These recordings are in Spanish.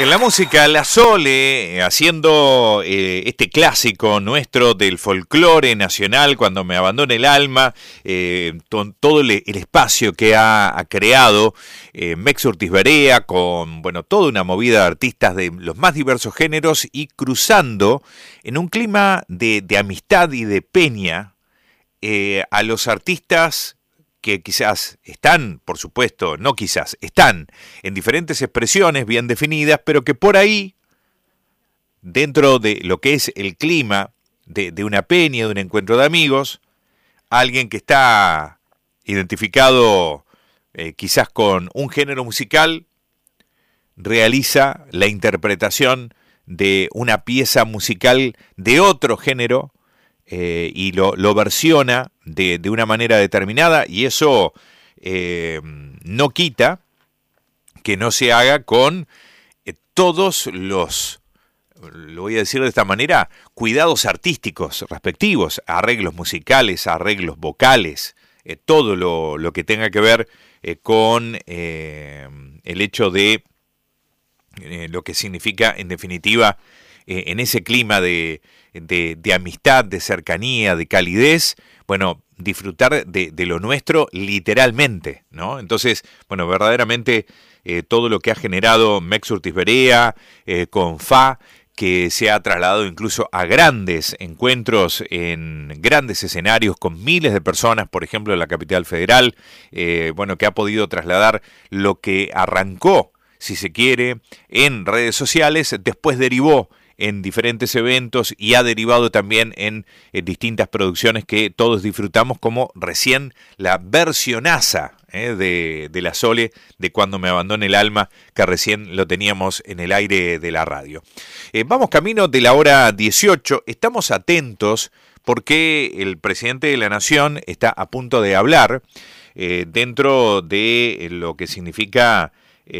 En la música, La Sole, haciendo este clásico nuestro del folclore nacional, Cuando me abandone el alma, todo el espacio que ha creado Mex Urtiz Berea, con toda una movida de artistas de los más diversos géneros y cruzando en un clima de amistad y de peña a los artistas que quizás están, por supuesto, no quizás, están en diferentes expresiones bien definidas, pero que por ahí, dentro de lo que es el clima de una peña, de un encuentro de amigos, alguien que está identificado quizás con un género musical, realiza la interpretación de una pieza musical de otro género, y lo versiona de una manera determinada, y eso no quita que no se haga con todos los, lo voy a decir de esta manera, cuidados artísticos respectivos, arreglos musicales, arreglos vocales, todo lo que tenga que ver con el hecho de lo que significa en definitiva en ese clima de amistad, de cercanía, de calidez, disfrutar de lo nuestro literalmente, ¿no? Entonces, verdaderamente todo lo que ha generado Mex Urtiz Berea con Fa, que se ha trasladado incluso a grandes encuentros en grandes escenarios con miles de personas, por ejemplo en la capital federal, que ha podido trasladar lo que arrancó, si se quiere, en redes sociales, después derivó en diferentes eventos y ha derivado también en distintas producciones que todos disfrutamos, como recién la versionaza de La Sole, de Cuando me abandone el alma, que recién lo teníamos en el aire de la radio. Vamos camino de la hora 18, estamos atentos porque el presidente de la Nación está a punto de hablar dentro de lo que significa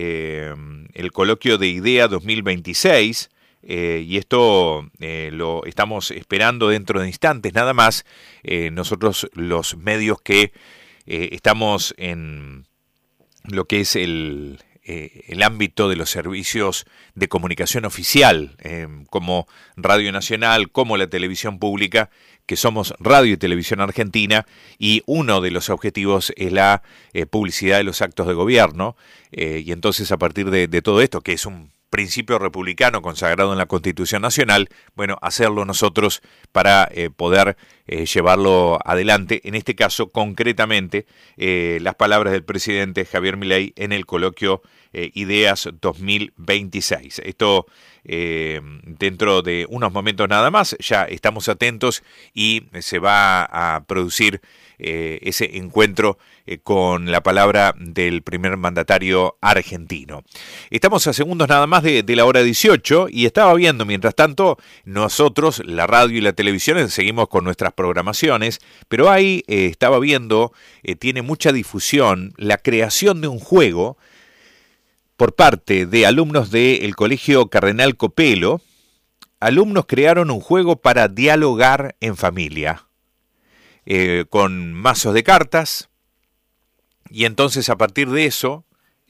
el coloquio de IDEA 2026, y esto lo estamos esperando dentro de instantes nada más. Nosotros los medios que estamos en lo que es el ámbito de los servicios de comunicación oficial, como Radio Nacional, como la televisión pública, que somos Radio y Televisión Argentina, y uno de los objetivos es la publicidad de los actos de gobierno, y entonces a partir de todo esto, que es un principio republicano consagrado en la Constitución Nacional, hacerlo nosotros para poder llevarlo adelante, en este caso concretamente las palabras del presidente Javier Milei en el coloquio Ideas 2026. Esto dentro de unos momentos nada más, ya estamos atentos y se va a producir ese encuentro con la palabra del primer mandatario argentino. Estamos a segundos nada más de la hora 18 y estaba viendo, mientras tanto, nosotros, la radio y la televisión, seguimos con nuestras programaciones, pero ahí estaba viendo, tiene mucha difusión, la creación de un juego por parte de alumnos del Colegio Cardenal Copelo. Alumnos crearon un juego para dialogar en familia, con mazos de cartas, y entonces a partir de eso,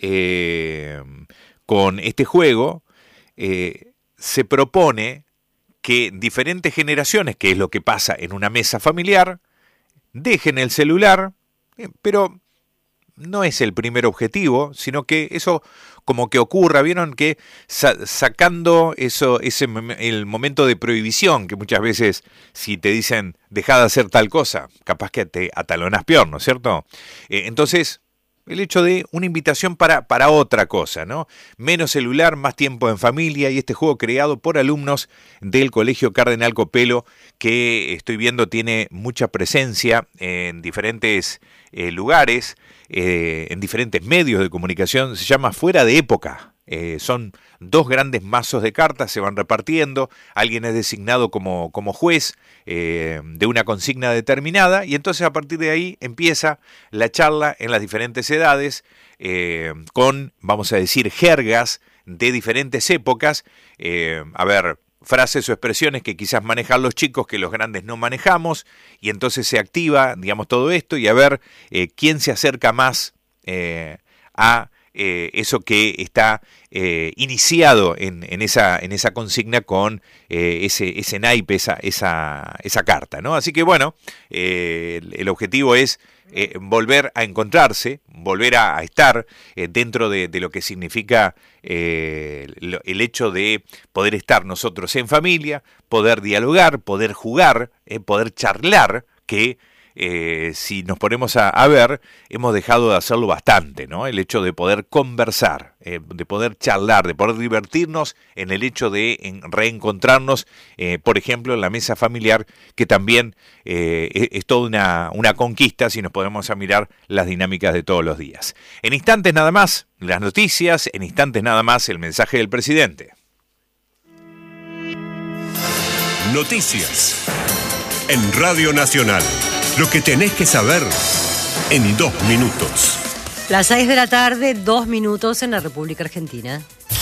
con este juego, se propone que diferentes generaciones, que es lo que pasa en una mesa familiar, dejen el celular, pero no es el primer objetivo, sino que eso como que ocurra, vieron que sacando el momento de prohibición, que muchas veces si te dicen dejá de hacer tal cosa, capaz que te atalonas peor, ¿no es cierto? Entonces, el hecho de una invitación para otra cosa, ¿no? Menos celular, más tiempo en familia, y este juego creado por alumnos del Colegio Cardenal Copelo, que estoy viendo tiene mucha presencia en diferentes lugares, en diferentes medios de comunicación. Se llama Fuera de Época. Son dos grandes mazos de cartas, se van repartiendo, alguien es designado como juez de una consigna determinada, y entonces a partir de ahí empieza la charla en las diferentes edades, con, vamos a decir, jergas de diferentes épocas, frases o expresiones que quizás manejan los chicos que los grandes no manejamos, y entonces se activa, digamos, todo esto, y a ver quién se acerca más a eso que está iniciado en esa consigna con ese naipe, esa carta, ¿no? Así que bueno, el objetivo es volver a encontrarse, volver a estar dentro de lo que significa el hecho de poder estar nosotros en familia, poder dialogar, poder jugar, poder charlar, que si nos ponemos a ver, hemos dejado de hacerlo bastante, ¿no? El hecho de poder conversar, de poder charlar, de poder divertirnos en el hecho de reencontrarnos, por ejemplo, en la mesa familiar, que también es toda una conquista si nos ponemos a mirar las dinámicas de todos los días. En instantes nada más, las noticias, en instantes nada más, el mensaje del presidente. Noticias en Radio Nacional. Lo que tenés que saber en 2 minutos. Las 6 de la tarde, 2 minutos en la República Argentina.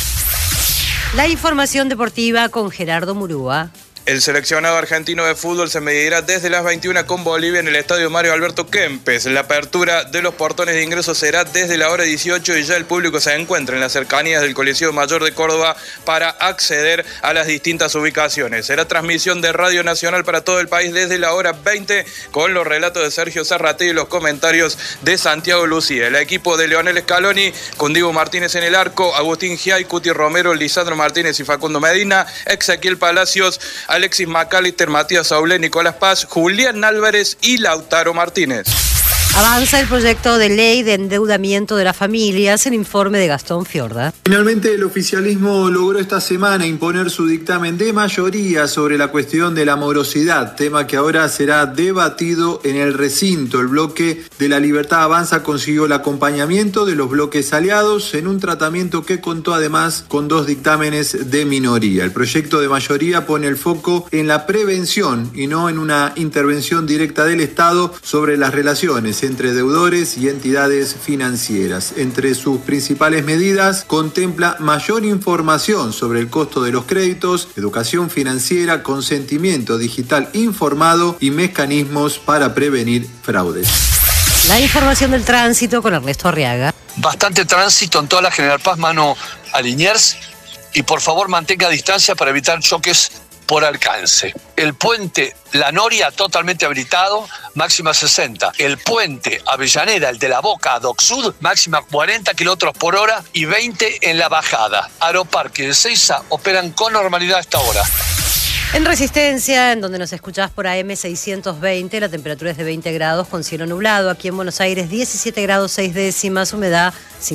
La información deportiva con Gerardo Murúa. El seleccionado argentino de fútbol se medirá desde las 21 con Bolivia en el estadio Mario Alberto Kempes. La apertura de los portones de ingreso será desde la hora 18 y ya el público se encuentra en las cercanías del Coliseo Mayor de Córdoba para acceder a las distintas ubicaciones. Será transmisión de Radio Nacional para todo el país desde la hora 20 con los relatos de Sergio Zarratea y los comentarios de Santiago Lucía. El equipo de Leonel Scaloni con Diego Martínez en el arco, Agustín Giay, Cuti Romero, Lisandro Martínez y Facundo Medina, Ezequiel Palacios, Alexis McAllister, Matías Saulé, Nicolás Paz, Julián Álvarez y Lautaro Martínez. Avanza el proyecto de ley de endeudamiento de las familias, el informe de Gastón Fiorda. Finalmente el oficialismo logró esta semana imponer su dictamen de mayoría sobre la cuestión de la morosidad, tema que ahora será debatido en el recinto. El bloque de La Libertad Avanza consiguió el acompañamiento de los bloques aliados en un tratamiento que contó además con 2 dictámenes de minoría. El proyecto de mayoría pone el foco en la prevención y no en una intervención directa del Estado sobre las relaciones entre deudores y entidades financieras. Entre sus principales medidas contempla mayor información sobre el costo de los créditos, educación financiera, consentimiento digital informado y mecanismos para prevenir fraudes. La información del tránsito con Ernesto Arriaga. Bastante tránsito en toda la General Paz, mano a Liniers, y por favor mantenga distancia para evitar choques por alcance. El puente La Noria totalmente habilitado, máxima 60. El puente Avellaneda, el de la Boca a Doc Sud, máxima 40 kilómetros por hora y 20 en la bajada. Aeroparque de Seiza operan con normalidad a esta hora. En Resistencia, en donde nos escuchás por AM 620, la temperatura es de 20 grados con cielo nublado. Aquí en Buenos Aires, 17 grados 6 décimas, humedad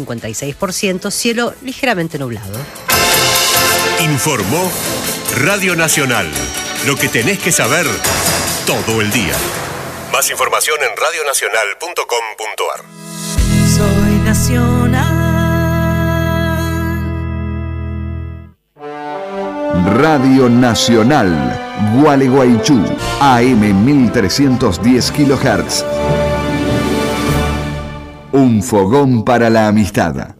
56%, cielo ligeramente nublado. Informó Radio Nacional. Lo que tenés que saber todo el día. Más información en radionacional.com.ar. Soy Nacional. Radio Nacional, Gualeguaychú, AM 1310 kHz. Un fogón para la amistad.